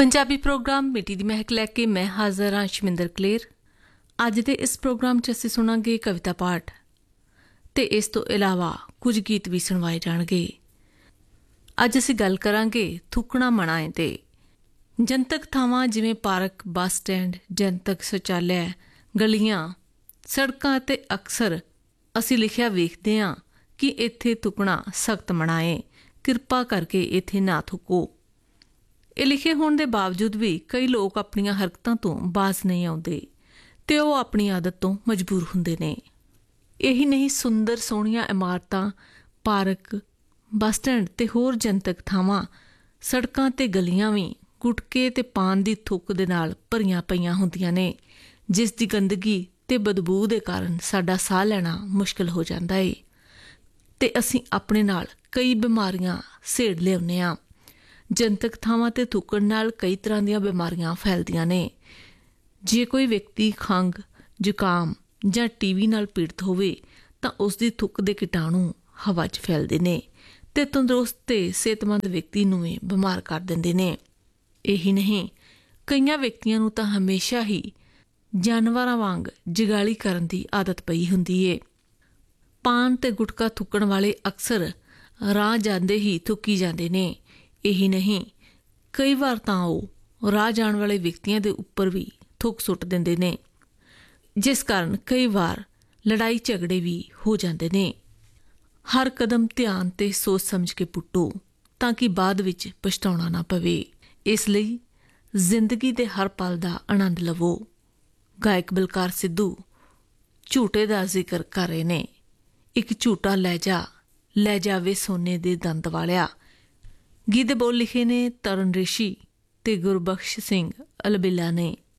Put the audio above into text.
Punjabi programme ਮਿੱਟੀ ਦੀ ਮਹਿਕ ਲੈ ਕੇ ਮੈਂ ਹਾਜ਼ਰ ਹਾਂ ਸ਼ਮਿੰਦਰ ਕਲੇਰ। ਅੱਜ ਦੇ ਇਸ ਪ੍ਰੋਗਰਾਮ 'ਚ ਅਸੀਂ ਸੁਣਾਂਗੇ ਕਵਿਤਾ ਪਾਠ ਅਤੇ ਇਸ ਤੋਂ ਇਲਾਵਾ ਕੁਝ ਗੀਤ ਵੀ ਸੁਣਵਾਏ ਜਾਣਗੇ। ਅੱਜ ਅਸੀਂ ਗੱਲ ਕਰਾਂਗੇ ਥੁੱਕਣਾ ਮਨਾਏ 'ਤੇ। ਜਨਤਕ ਥਾਵਾਂ ਜਿਵੇਂ ਪਾਰਕ, ਬੱਸ ਸਟੈਂਡ, ਜਨਤਕ ਸ਼ੌਚਾਲਿਆ, ਗਲੀਆਂ, ਸੜਕਾਂ 'ਤੇ ਅਕਸਰ ਅਸੀਂ ਲਿਖਿਆ ਵੇਖਦੇ ਹਾਂ ਕਿ ਇੱਥੇ ਥੁੱਕਣਾ ਸਖਤ ਮਨਾ ਹੈ, ਕਿਰਪਾ ਕਰਕੇ ਇੱਥੇ ਨਾ ਥੁੱਕੋ। ਇਹ ਲਿਖੇ ਹੋਣ ਦੇ ਬਾਵਜੂਦ ਵੀ ਕਈ ਲੋਕ ਆਪਣੀਆਂ ਹਰਕਤਾਂ ਤੋਂ ਬਾਜ਼ ਨਹੀਂ ਆਉਂਦੇ ਅਤੇ ਉਹ ਆਪਣੀ ਆਦਤ ਤੋਂ ਮਜਬੂਰ ਹੁੰਦੇ ਨੇ। ਇਹੀ ਨਹੀਂ, ਸੁੰਦਰ ਸੋਹਣੀਆਂ ਇਮਾਰਤਾਂ, ਪਾਰਕ, ਬੱਸ ਸਟੈਂਡ ਅਤੇ ਹੋਰ ਜਨਤਕ ਥਾਵਾਂ, ਸੜਕਾਂ ਅਤੇ ਗਲੀਆਂ ਵੀ ਗੁਟਕੇ ਅਤੇ ਪਾਨ ਦੀ ਥੁੱਕ ਦੇ ਨਾਲ ਭਰੀਆਂ ਪਈਆਂ ਹੁੰਦੀਆਂ ਨੇ, ਜਿਸ ਦੀ ਗੰਦਗੀ ਅਤੇ ਬਦਬੂ ਦੇ ਕਾਰਨ ਸਾਡਾ ਸਾਹ ਲੈਣਾ ਮੁਸ਼ਕਿਲ ਹੋ ਜਾਂਦਾ ਏ ਅਤੇ ਅਸੀਂ ਆਪਣੇ ਨਾਲ ਕਈ ਬਿਮਾਰੀਆਂ ਸੇੜ ਲਿਆਉਂਦੇ ਹਾਂ। ਜਨਤਕ ਥਾਵਾਂ 'ਤੇ ਥੁੱਕਣ ਨਾਲ ਕਈ ਤਰ੍ਹਾਂ ਦੀਆਂ ਬਿਮਾਰੀਆਂ ਫੈਲਦੀਆਂ ਨੇ। ਜੇ ਕੋਈ ਵਿਅਕਤੀ ਖੰਘ, ਜ਼ੁਕਾਮ ਜਾਂ TB ਨਾਲ ਪੀੜਤ ਹੋਵੇ ਤਾਂ ਉਸ ਦੀ ਥੁੱਕ ਦੇ ਕੀਟਾਣੂ ਹਵਾ 'ਚ ਫੈਲਦੇ ਨੇ ਅਤੇ ਤੰਦਰੁਸਤ ਅਤੇ ਸਿਹਤਮੰਦ ਵਿਅਕਤੀ ਨੂੰ ਵੀ ਬਿਮਾਰ ਕਰ ਦਿੰਦੇ ਨੇ। ਇਹੀ ਨਹੀਂ, ਕਈਆਂ ਵਿਅਕਤੀਆਂ ਨੂੰ ਤਾਂ ਹਮੇਸ਼ਾ ਹੀ ਜਾਨਵਰਾਂ ਵਾਂਗ ਜਗਾਲੀ ਕਰਨ ਦੀ ਆਦਤ ਪਈ ਹੁੰਦੀ ਏ। ਪਾਨ ਅਤੇ ਗੁਟਕਾ ਥੁੱਕਣ ਵਾਲੇ ਅਕਸਰ ਰਾਹ ਜਾਂਦੇ ਹੀ ਥੁੱਕੀ ਜਾਂਦੇ ਨੇ। ਇਹੀ ਨਹੀਂ, ਕਈ ਵਾਰ ਤਾਂ ਉਹ ਰਾਹ ਜਾਣ ਵਾਲੇ ਵਿਅਕਤੀਆਂ ਦੇ ਉੱਪਰ ਵੀ ਥੁੱਕ ਸੁੱਟ ਦਿੰਦੇ ਨੇ, ਜਿਸ ਕਾਰਨ ਕਈ ਵਾਰ ਲੜਾਈ ਝਗੜੇ ਵੀ ਹੋ ਜਾਂਦੇ ਨੇ। ਹਰ ਕਦਮ ਧਿਆਨ ਅਤੇ ਸੋਚ ਸਮਝ ਕੇ ਪੁੱਟੋ ਤਾਂ ਕਿ ਬਾਅਦ ਵਿੱਚ ਪਛਤਾਉਣਾ ਨਾ ਪਵੇ। ਇਸ ਲਈ ਜ਼ਿੰਦਗੀ ਦੇ ਹਰ ਪਲ ਦਾ ਆਨੰਦ ਲਵੋ। ਗਾਇਕ ਬਲਕਾਰ ਸਿੱਧੂ ਝੂਟੇ ਦਾ ਜ਼ਿਕਰ ਕਰ ਰਹੇ ਨੇ। ਇੱਕ ਝੂਟਾ ਲੈ ਜਾ, ਲੈ ਜਾਵੇ ਸੋਨੇ ਦੇ ਦੰਦ ਵਾਲਿਆ। ਗੀਤ ਦੇ ਬੋਲ ਲਿਖੇ ਨੇ ਤਰਨ ਰਿਸ਼ੀ ਅਤੇ ਗੁਰਬਖਸ਼ ਸਿੰਘ ਅਲਬੇਲਾ ਨੇ।